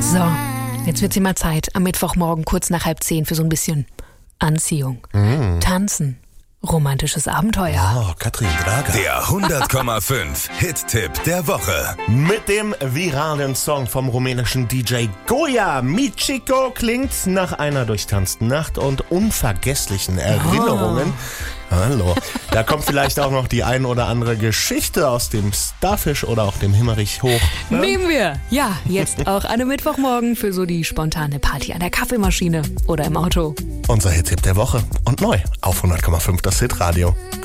So, jetzt wird sie mal Zeit, am Mittwochmorgen kurz nach 9:30 für so ein bisschen Anziehung. Tanzen. Romantisches Abenteuer. Oh, Katrin Draga. Der 100,5 Hit-Tipp der Woche. Mit dem viralen Song vom rumänischen DJ Goya. Mi Chico klingt nach einer durchtanzten Nacht und unvergesslichen Erinnerungen. Hallo. Da kommt vielleicht auch noch die ein oder andere Geschichte aus dem Starfish oder auch dem Himmerich hoch. Ne? Nehmen wir. Ja, jetzt auch an einem Mittwochmorgen für so die spontane Party an der Kaffeemaschine oder im Auto. Unser Hit-Tipp der Woche und neu auf 100,5 das Hit-Radio.